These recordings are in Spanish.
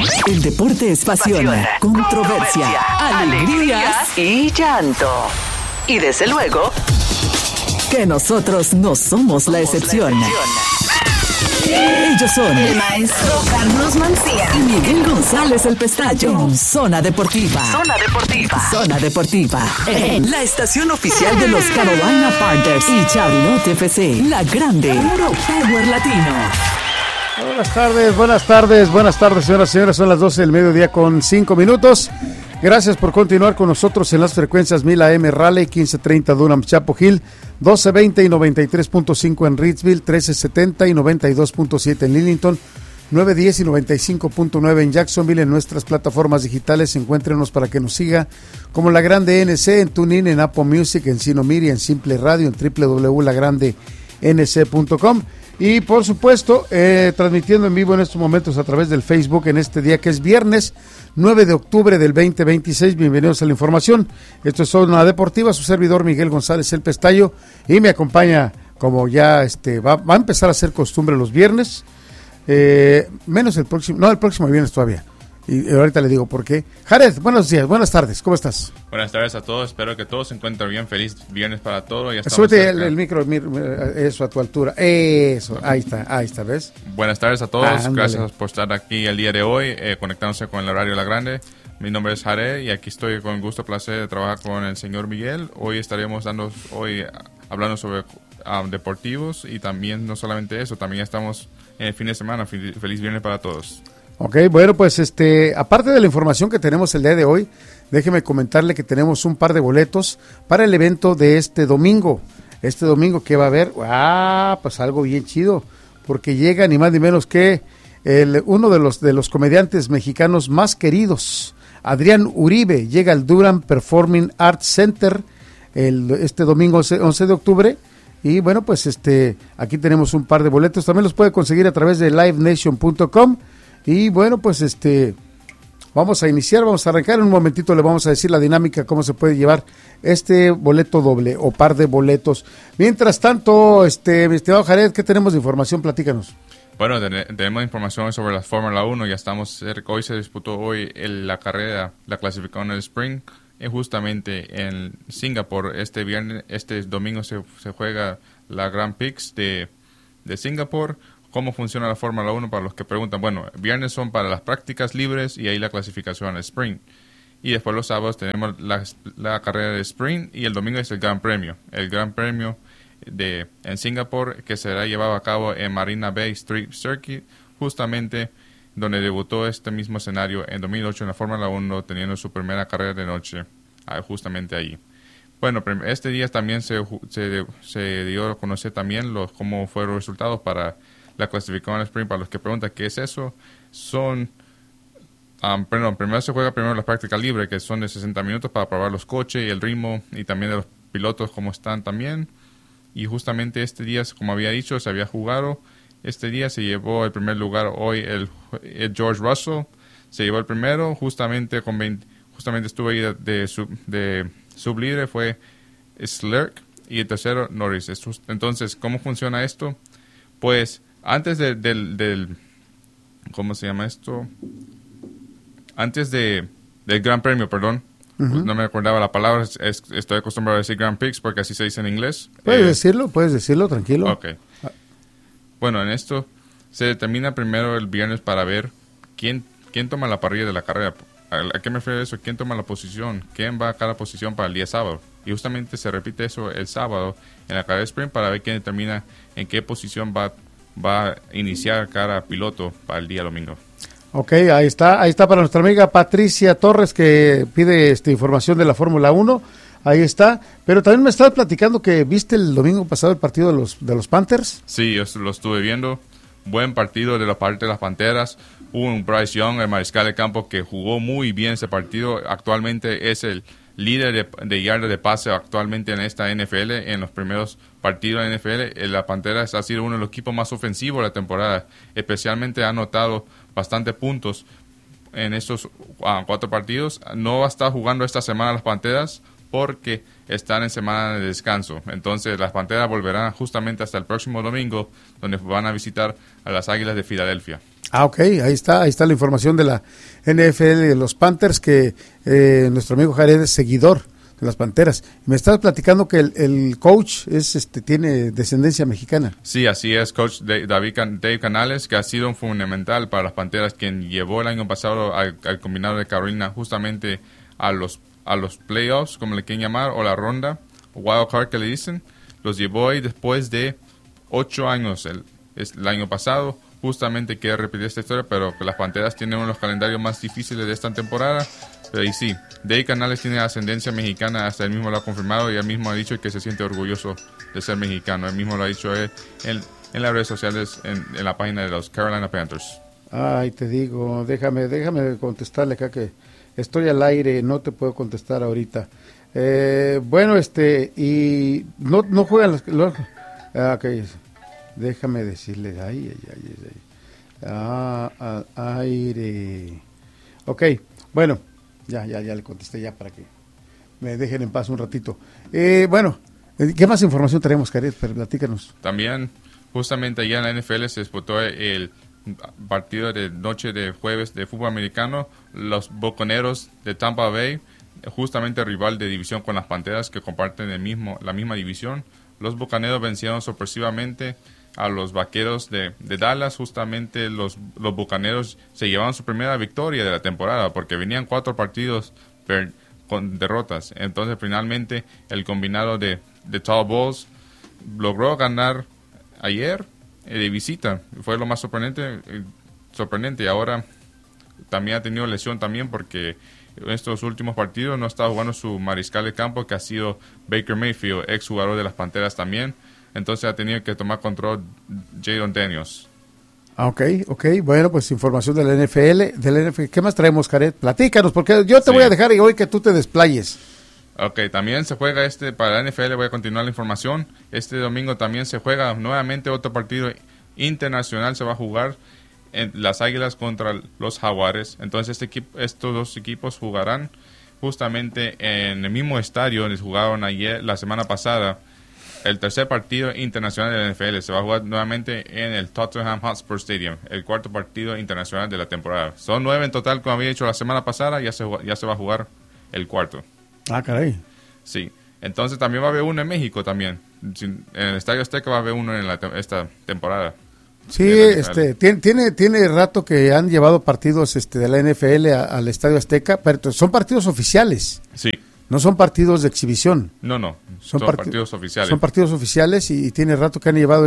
El deporte es pasión, controversia, alegrías y llanto. Y desde luego, que nosotros no somos la excepción. Ellos son el maestro Carlos Mancía y Miguel González el Pestaño. En Zona Deportiva. Zona Deportiva. Zona Deportiva. En la estación oficial de los Carolina Panthers y Charlotte FC. La grande. Puro Power Latino. Buenas tardes, señoras y señores. Son las 12 del mediodía con 5 minutos. Gracias por continuar con nosotros en las frecuencias 1000 AM Raleigh, 1530 Durham, Chapel Hill, 1220 y 93.5 en Reidsville, 1370 y 92.7 en Lillington, 910 y 95.9 en Jacksonville. En nuestras plataformas digitales, encuéntrenos para que nos siga como La Grande NC, en TuneIn, en Apple Music, en Sinomiri, en Simple Radio, en www.lagrandenc.com. Y por supuesto, transmitiendo en vivo en estos momentos a través del Facebook en este día que es viernes 9 de octubre del 2026. Bienvenidos a la información. Esto es Zona Deportiva, su servidor Miguel González el Pestaño, y me acompaña, como ya va a empezar a ser costumbre los viernes, menos el próximo viernes todavía. Y ahorita le digo por qué. Jared, buenos días, buenas tardes, ¿cómo estás? Buenas tardes a todos, espero que todos se encuentren bien. Feliz viernes para todos. Súbete el micro, eso a tu altura, eso, ahí está, ¿ves? Buenas tardes a todos, gracias por estar aquí el día de hoy, conectándose con el horario La Grande. Mi nombre es Jared y aquí estoy con gusto, placer de trabajar con el señor Miguel. Hoy estaremos hablando sobre deportivos y también no solamente eso, también estamos en el fin de semana. Feliz viernes para todos. Ok, bueno, pues aparte de la información que tenemos el día de hoy, déjeme comentarle que tenemos un par de boletos para el evento de este domingo. Este domingo, ¿qué va a haber? Pues algo bien chido, porque llega ni más ni menos que uno de los comediantes mexicanos más queridos, Adrián Uribe, llega al Durham Performing Arts Center este domingo 11 de octubre. Y bueno, pues aquí tenemos un par de boletos, también los puede conseguir a través de livenation.com. Y bueno, pues vamos a arrancar en un momentito, le vamos a decir la dinámica, cómo se puede llevar este boleto doble o par de boletos. Mientras tanto, mi estimado Jared, ¿qué tenemos de información? Platícanos. Bueno, tenemos información sobre la Fórmula 1, ya estamos cerca. Hoy se disputó la carrera, la clasificación del Spring, justamente en Singapur. Este domingo se juega la Grand Prix de Singapur. ¿Cómo funciona la Fórmula 1? Para los que preguntan, bueno, viernes son para las prácticas libres y ahí la clasificación al sprint. Y después los sábados tenemos la carrera de sprint y el domingo es el Gran Premio. El Gran Premio en Singapur, que será llevado a cabo en Marina Bay Street Circuit, justamente donde debutó este mismo escenario en 2008 en la Fórmula 1, teniendo su primera carrera de noche justamente ahí. Bueno, este día también se dio a conocer también cómo fueron los resultados para la clasificación al sprint. Para los que preguntan qué es eso, primero se juega la práctica libre, que son de 60 minutos para probar los coches y el ritmo, y también de los pilotos cómo están también. Y justamente este día, como había dicho, se había jugado. Este día se llevó el primer lugar hoy el George Russell, se llevó el primero, justamente estuvo ahí de sublíder fue Leclerc y el tercero Norris. Entonces, ¿cómo funciona esto? Pues antes del ¿cómo se llama esto? Antes del Gran Premio, perdón. Uh-huh. No me acordaba la palabra, estoy acostumbrado a decir Grand Prix porque así se dice en inglés. Puedes decirlo, tranquilo. Ok. Bueno, en esto se determina primero el viernes para ver quién toma la parrilla de la carrera. ¿A qué me refiero a eso? ¿Quién toma la posición? ¿Quién va a cada posición para el día sábado? Y justamente se repite eso el sábado en la carrera de sprint para ver quién determina en qué posición va a iniciar cada piloto para el día domingo. Ok, ahí está para nuestra amiga Patricia Torres, que pide información de la Fórmula 1. Ahí está, pero también me estabas platicando que viste el domingo pasado el partido de los Panthers. Sí, yo lo estuve viendo. Buen partido de la parte de las Panteras. Hubo un Bryce Young, el mariscal de campo, que jugó muy bien ese partido. Actualmente es el líder de yardas de pase actualmente en esta NFL. En los primeros partidos de la NFL, la Panteras ha sido uno de los equipos más ofensivos de la temporada. Especialmente ha anotado bastantes puntos en estos 4 partidos. No va a estar jugando esta semana las Panteras porque están en semana de descanso. Entonces las Panteras volverán justamente hasta el próximo domingo, donde van a visitar a las Águilas de Filadelfia. Ah, ok, ahí está la información de la NFL de los Panthers, que nuestro amigo Jared es seguidor de las Panteras. Me estabas platicando que el coach tiene descendencia mexicana. Sí, así es, coach Dave Canales, que ha sido un fundamental para las Panteras, quien llevó el año pasado al combinado de Carolina justamente a los playoffs, como le quieren llamar, o la ronda, wild card que le dicen. Los llevó ahí después de 8 años el año pasado. Justamente quiere repetir esta historia, pero que las Panteras tienen uno de los calendarios más difíciles de esta temporada. Pero y sí, Dave Canales tiene ascendencia mexicana, hasta él mismo lo ha confirmado y él mismo ha dicho que se siente orgulloso de ser mexicano. Él mismo lo ha dicho en las redes sociales, en la página de los Carolina Panthers. Ay, te digo, déjame contestarle acá que estoy al aire, no te puedo contestar ahorita. Bueno, y no juegan los okay. Déjame decirle, aire. Ok, bueno, ya le contesté ya para que me dejen en paz un ratito. Bueno, ¿qué más información tenemos, Jared? Platícanos. También, justamente allá en la NFL se disputó el partido de noche de jueves de fútbol americano. Los Bucaneros de Tampa Bay, justamente rival de división con las Panteras, que comparten la misma división. Los Bucaneros vencieron sorpresivamente a los Vaqueros de Dallas. Justamente los Bucaneros se llevaron su primera victoria de la temporada porque venían 4 partidos con derrotas. Entonces finalmente el combinado de Tall Bulls logró ganar ayer de visita. Fue lo más sorprendente. Ahora también ha tenido lesión también porque en estos últimos partidos no está jugando su mariscal de campo, que ha sido Baker Mayfield, ex jugador de las Panteras también. Entonces ha tenido que tomar control Jadon Daniels. Ok. Bueno, pues información de la NFL. ¿Qué más traemos, Jared? Platícanos, porque yo te voy a dejar hoy que tú te desplayes. Ok, también se juega para la NFL, voy a continuar la información. Este domingo también se juega nuevamente otro partido internacional, se va a jugar en las Águilas contra los Jaguares. Entonces estos dos equipos jugarán justamente en el mismo estadio donde jugaron la semana pasada. El tercer partido internacional de la NFL se va a jugar nuevamente en el Tottenham Hotspur Stadium, el cuarto partido internacional de la temporada. Son 9 en total, como había dicho la semana pasada, ya se va a jugar el cuarto. Ah, caray. Sí, entonces también va a haber uno en México también. En el Estadio Azteca va a haber uno en esta temporada. Sí, tiene rato que han llevado partidos de la NFL al Estadio Azteca, pero son partidos oficiales. Sí. No son partidos de exhibición. No, son partidos oficiales. Son partidos oficiales y tiene rato que han llevado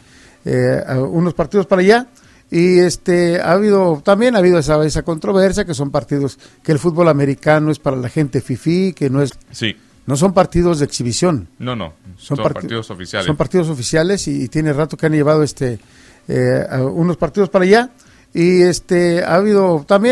unos partidos para allá. Y ha habido esa controversia, que son partidos que el fútbol americano es para la gente fifí, que no es. Sí. No son partidos de exhibición. No, son partidos oficiales. Son partidos oficiales y tiene rato que han llevado unos partidos para allá. Y ha habido también